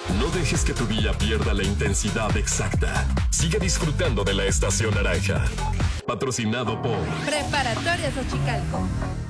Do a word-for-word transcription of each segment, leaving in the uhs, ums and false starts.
No dejes que tu día pierda la intensidad exacta. Sigue disfrutando de la Estación Naranja. Patrocinado por Preparatorias Xochicalco.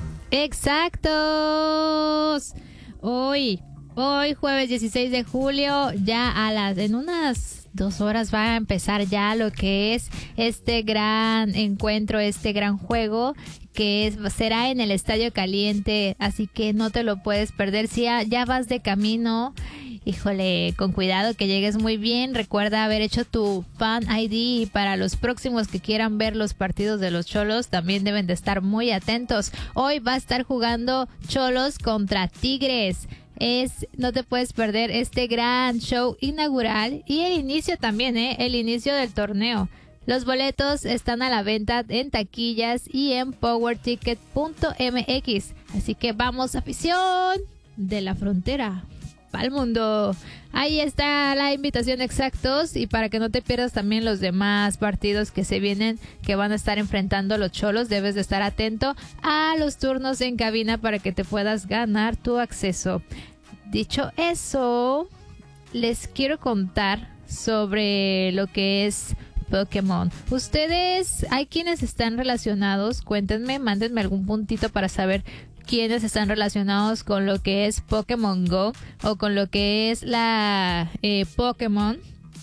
Exactos. Hoy, hoy jueves dieciséis de julio, ya a las, en unas dos horas va a empezar ya lo que es este gran encuentro, este gran juego que es, será en el Estadio Caliente, así que no te lo puedes perder. Si ya, ya vas de camino, híjole, con cuidado que llegues muy bien. Recuerda haber hecho tu Fan I D y para los próximos que quieran ver los partidos de los Cholos también deben de estar muy atentos. Hoy va a estar jugando Cholos contra Tigres. Es, no te puedes perder este gran show inaugural y el inicio también, ¿eh? El inicio del torneo. Los boletos están a la venta en taquillas y en power ticket punto m x. Así que vamos, afición de la frontera al mundo. Ahí está la invitación, exactos, y para que no te pierdas también los demás partidos que se vienen, que van a estar enfrentando los Cholos, debes de estar atento a los turnos en cabina para que te puedas ganar tu acceso. Dicho eso, les quiero contar sobre lo que es Pokémon. Ustedes, hay quienes están relacionados, cuéntenme, mándenme algún puntito para saber quiénes están relacionados con lo que es Pokémon Go o con lo que es la eh, Pokémon,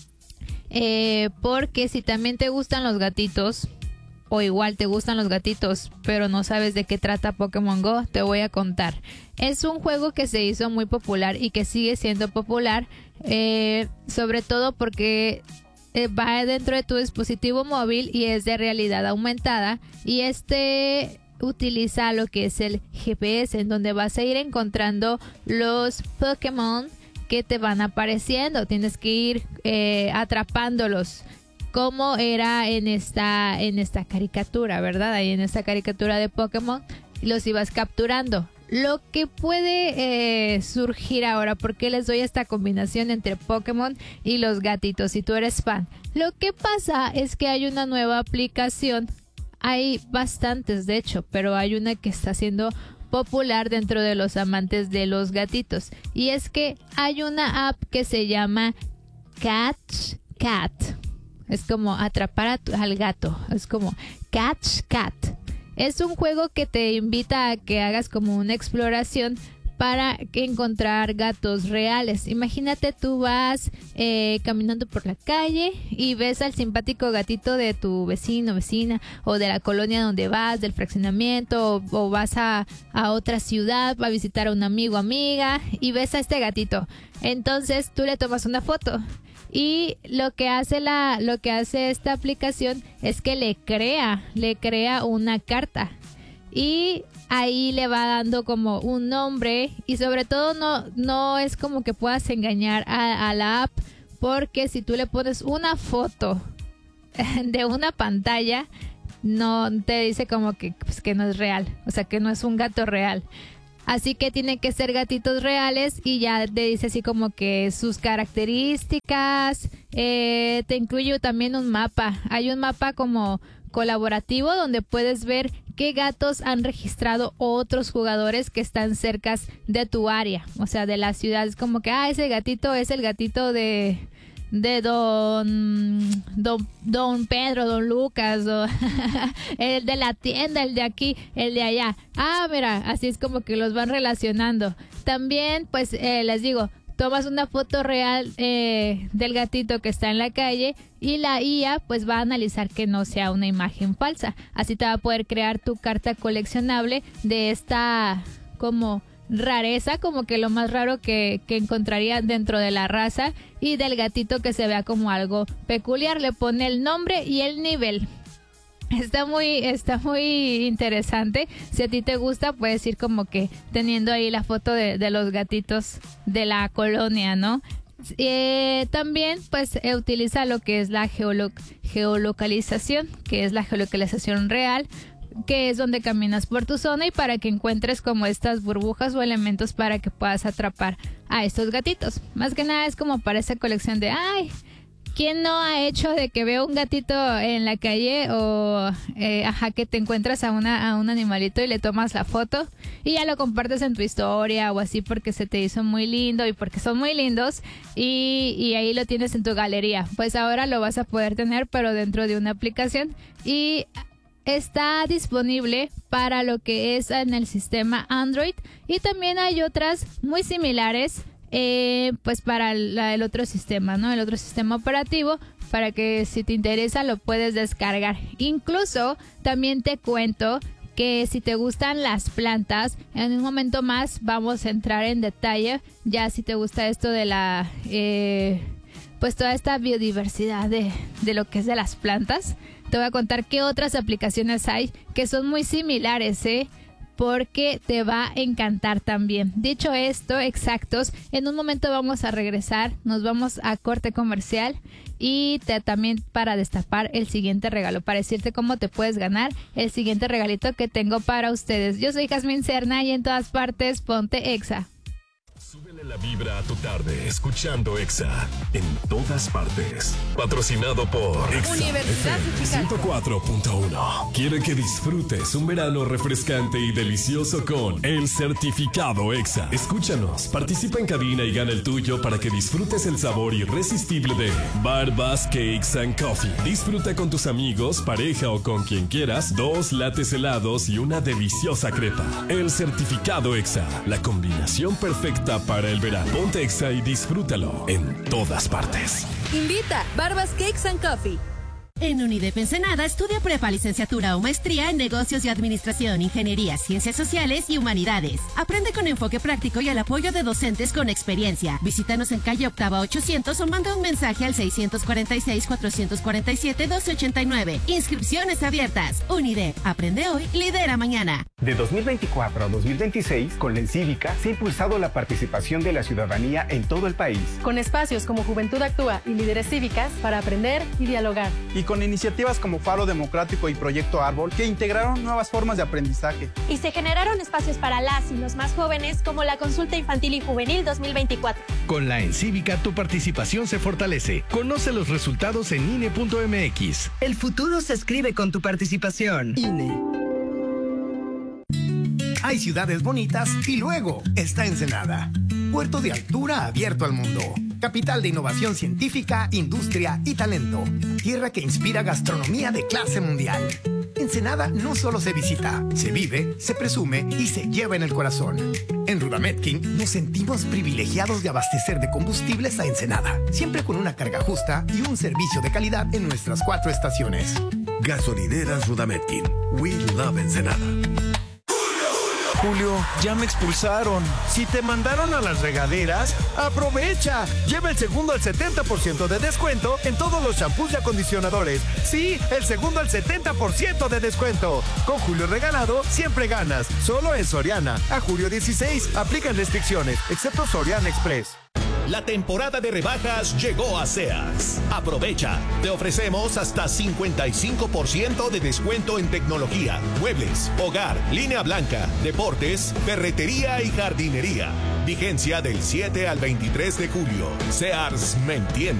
eh, porque si también te gustan los gatitos o igual te gustan los gatitos pero no sabes de qué trata Pokémon Go, te voy a contar. Es un juego que se hizo muy popular y que sigue siendo popular, eh, sobre todo porque eh, va dentro de tu dispositivo móvil y es de realidad aumentada, y este utiliza lo que es el G P S, en donde vas a ir encontrando los Pokémon que te van apareciendo. Tienes que ir eh, atrapándolos, como era en esta en esta caricatura, ¿verdad? Ahí en esta caricatura de Pokémon los ibas capturando. Lo que puede eh, surgir ahora, porque les doy esta combinación entre Pokémon y los gatitos, si tú eres fan. Lo que pasa es que hay una nueva aplicación. Hay bastantes, de hecho, pero hay una que está siendo popular dentro de los amantes de los gatitos. Y es que hay una app que se llama Catch Cat. Es como atrapar a tu, al gato. Es como Catch Cat. Es un juego que te invita a que hagas como una exploración para encontrar gatos reales. Imagínate, tú vas eh, caminando por la calle y ves al simpático gatito de tu vecino, vecina, o de la colonia donde vas, del fraccionamiento, o, o vas a, a otra ciudad a visitar a un amigo o amiga y ves a este gatito. Entonces tú le tomas una foto. Y lo que hace la, lo que hace esta aplicación es que le crea, le crea una carta. Y ahí le va dando como un nombre, y sobre todo no, no es como que puedas engañar a, a la app, porque si tú le pones una foto de una pantalla, no te dice como que, pues, que no es real, o sea que no es un gato real. Así que tienen que ser gatitos reales, y ya te dice así como que sus características, eh, te incluye también un mapa. Hay un mapa como colaborativo donde puedes ver qué gatos han registrado otros jugadores que están cerca de tu área, o sea, de la ciudad. Es como que, ah, ese gatito es el gatito de... de don, don don Pedro, don Lucas, o el de la tienda, el de aquí, el de allá. Ah, mira, así es como que los van relacionando. También, pues, eh, les digo, tomas una foto real eh, del gatito que está en la calle, y la I A pues va a analizar que no sea una imagen falsa. Así te va a poder crear tu carta coleccionable de esta como rareza, como que lo más raro que, que encontraría dentro de la raza, y del gatito que se vea como algo peculiar. Le pone el nombre y el nivel. Está muy, está muy interesante. Si a ti te gusta, puedes ir como que teniendo ahí la foto de, de los gatitos de la colonia, ¿no? Eh, también pues eh, utiliza lo que es la geolo- geolocalización, que es la geolocalización real, que es donde caminas por tu zona y para que encuentres como estas burbujas o elementos para que puedas atrapar a estos gatitos. Más que nada es como para esa colección de, ay, ¿quién no ha hecho de que veo un gatito en la calle o eh, ajá, que te encuentras a una a un animalito y le tomas la foto y ya lo compartes en tu historia o así porque se te hizo muy lindo y porque son muy lindos y, y ahí lo tienes en tu galería? Pues ahora lo vas a poder tener, pero dentro de una aplicación, y está disponible para lo que es en el sistema Android, y también hay otras muy similares eh, pues para la, el otro sistema, ¿no? El otro sistema operativo, para que si te interesa lo puedes descargar. Incluso también te cuento que si te gustan las plantas, en un momento más vamos a entrar en detalle, ya si te gusta esto de la eh, pues toda esta biodiversidad de, de lo que es de las plantas, te voy a contar qué otras aplicaciones hay que son muy similares, ¿eh? Porque te va a encantar también. Dicho esto, exactos, en un momento vamos a regresar, nos vamos a corte comercial y te, también para destapar el siguiente regalo, para decirte cómo te puedes ganar el siguiente regalito que tengo para ustedes. Yo soy Jazmín Serna y en todas partes, ponte Exa. Súbele la vibra a tu tarde escuchando Exa en todas partes. Patrocinado por Exa Universidad de Chicago. ciento cuatro punto uno. Quiere que disfrutes un verano refrescante y delicioso con el certificado Exa. Escúchanos, participa en cabina y gana el tuyo para que disfrutes el sabor irresistible de Barbas Cakes and Coffee. Disfruta con tus amigos, pareja o con quien quieras dos lates helados y una deliciosa crepa. El certificado Exa, la combinación perfecta para el verano. Ponte Exa y disfrútalo en todas partes. Invita Barbas Cakes and Coffee. En UNIDEP Ensenada estudia prepa, licenciatura o maestría en negocios y administración, ingeniería, ciencias sociales y humanidades. Aprende con enfoque práctico y el apoyo de docentes con experiencia. Visítanos en calle Octava ochocientos o manda un mensaje al seiscientos cuarenta y seis, cuatrocientos cuarenta y siete, doce ochenta y nueve. Inscripciones abiertas. UNIDEP. Aprende hoy, lidera mañana. De dos mil veinticuatro a dos mil veintiséis, con la Encívica se ha impulsado la participación de la ciudadanía en todo el país. Con espacios como Juventud Actúa y Líderes Cívicas para aprender y dialogar. Y con iniciativas como Faro Democrático y Proyecto Árbol, que integraron nuevas formas de aprendizaje. Y se generaron espacios para las y los más jóvenes, como la Consulta Infantil y Juvenil dos mil veinticuatro. Con la Encívica tu participación se fortalece. Conoce los resultados en I N E punto M X. El futuro se escribe con tu participación. I N E. Hay ciudades bonitas y luego está Ensenada. Puerto de altura abierto al mundo. Capital de innovación científica, industria y talento. Tierra que inspira gastronomía de clase mundial. Ensenada no solo se visita, se vive, se presume y se lleva en el corazón. En Rudametkin nos sentimos privilegiados de abastecer de combustibles a Ensenada, siempre con una carga justa y un servicio de calidad en nuestras cuatro estaciones. Gasolineras Rudametkin. We love Ensenada. Julio, ya me expulsaron. Si te mandaron a las regaderas, aprovecha. Lleva el segundo al setenta por ciento de descuento en todos los champús y acondicionadores. Sí, el segundo al setenta por ciento de descuento. Con Julio regalado, siempre ganas. Solo en Soriana. A julio dieciséis, aplican restricciones, excepto Soriana Express. La temporada de rebajas llegó a Sears. Aprovecha. Te ofrecemos hasta cincuenta y cinco por ciento de descuento en tecnología, muebles, hogar, línea blanca, deportes, ferretería y jardinería. Vigencia del siete al veintitrés de julio. Sears me entiende.